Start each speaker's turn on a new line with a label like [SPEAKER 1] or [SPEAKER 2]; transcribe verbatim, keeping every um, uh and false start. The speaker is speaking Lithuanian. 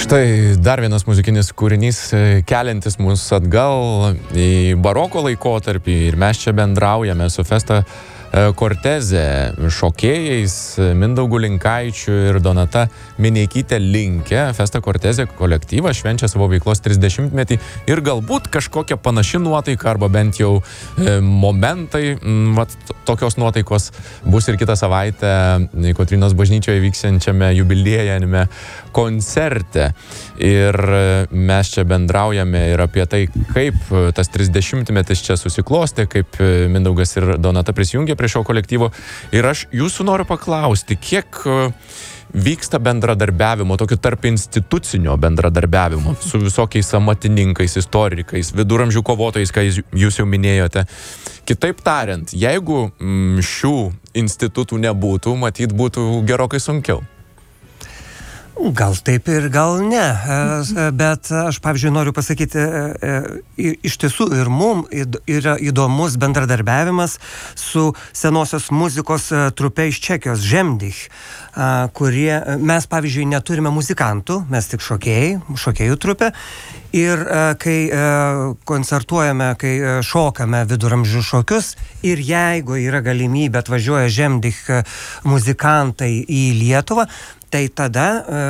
[SPEAKER 1] Štai dar vienas muzikinis kūrinys, keliantis mus atgal į baroko laikotarpį, ir mes čia bendraujame su Festa Corteze šokėjais Mindaugu Linkaičiu ir Donata Mineikyte Linke. Festa Corteze kolektyvas švenčia savo veiklos trisdešimtmetį ir galbūt kažkokia panaši nuotaika arba bent jau e, momentai m, vat, tokios nuotaikos bus ir kitą savaitę Kotrynos bažnyčioje vyksiančiame jubiliejinėme koncerte. Ir mes čia bendraujame ir apie tai, kaip tas trisdešimtmetis čia susiklostė, kaip Mindaugas ir Donata prisijungė prie šio kolektyvo. Ir aš jūsų noriu paklausti, kiek vyksta bendradarbiavimo, tokio tarp institucinio bendradarbiavimo su visokiais amatininkais, istorikais, viduramžių kovotojais, ką jūs jau minėjote. Kitaip tariant, jeigu m, šių institutų nebūtų, matyt, būtų gerokai sunkiau.
[SPEAKER 2] Gal taip ir gal ne, bet aš, pavyzdžiui, noriu pasakyti, iš tiesų ir mum yra įdomus bendradarbiavimas su senosios muzikos trupe iš Čekijos, Žemdich, kurie, mes, pavyzdžiui, neturime muzikantų, mes tik šokėjai, šokėjų trupė, ir kai koncertuojame, kai šokame viduramžių šokius, ir jeigu yra galimybė atvažiuoja Žemdich muzikantai į Lietuvą, tai tada